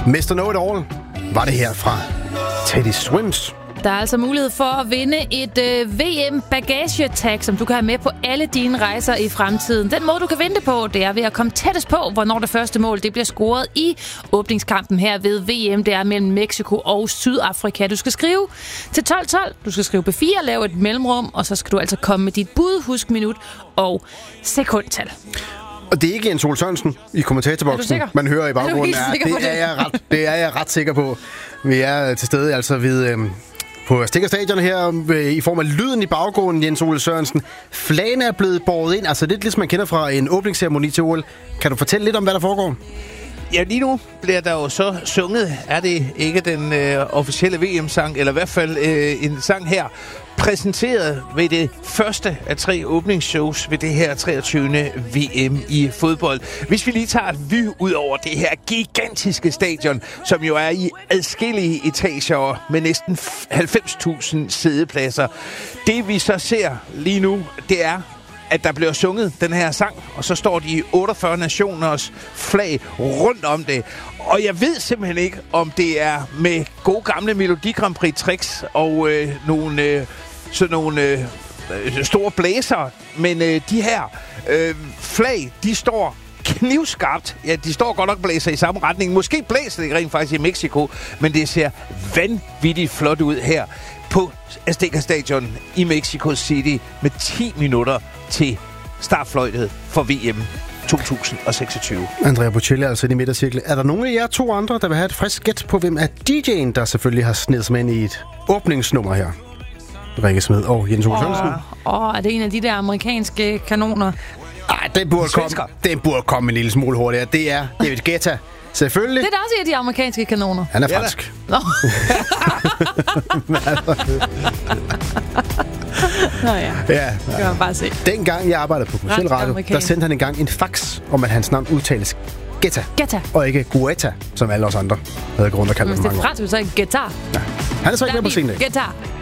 Mr. Know-It-All var det her fra Teddy Swims. Der er altså mulighed for at vinde et VM-bagagetag, som du kan have med på alle dine rejser i fremtiden. Den måde, du kan vinde på, det er ved at komme tættest på, hvornår det første mål det bliver scoret i åbningskampen her ved VM. Det er mellem Mexico og Sydafrika. Du skal skrive til 1212, du skal skrive B4, lave et mellemrum, og så skal du altså komme med dit bud, husk minut og sekundtal. Og det er ikke Jens Ole Sørensen i kommentatorboksen, man hører i baggrunden. Det er jeg ret sikker på. Vi er til stede altså ved... På Stikker Stadion her, i form af lyden i baggrunden, Jens Ole Sørensen. Flagene er blevet båret ind, altså lidt ligesom man kender fra en åbningsceremoni til OL. Kan du fortælle lidt om, hvad der foregår? Ja, lige nu bliver der jo så sunget. Er det ikke den officielle VM-sang, eller i hvert fald en sang her, præsenteret ved det første af 3 åbningsshows ved det her 23. VM i fodbold. Hvis vi lige tager et vy ud over det her gigantiske stadion, som jo er i adskillige etager med næsten 90.000 siddepladser. Det vi så ser lige nu, det er, at der bliver sunget den her sang, og så står de 48 nationers flag rundt om det. Og jeg ved simpelthen ikke, om det er med gode gamle Melodi Grand Prix tricks og nogle store blæser, men de her flag, de står knivskarpt. Ja, de står godt nok blæser i samme retning. Måske blæser det rent faktisk i Mexico, men det ser vanvittigt flot ud her på Azteca Stadion i Mexico City med 10 minutter til startfløjtet for VM 2026. Andrea Bocelli er altså i midtercirkel. Er der nogen af jer 2 andre, der vil have et frisk gæt på, hvem er DJ'en, der selvfølgelig har snedet sig ind i et åbningsnummer her? Rikke Smed og Jens Ole Sørensen. Er det en af de der amerikanske kanoner? Nej, den burde komme en lille smule hurtigere. Det er David Guetta. Selvfølgelig. Det er da også en af de amerikanske kanoner. Han er fransk. Nå. Nå ja, det kan man bare se. Dengang jeg arbejdede på kommerciel radio, der sendte han engang en fax om, at hans navn udtales Guetta. Og ikke Guetta, som alle os andre havde grund at kalde ham. Hvis det er fransk, så er det Guetta. Ja. Han er så ikke med på scenen. Guetta.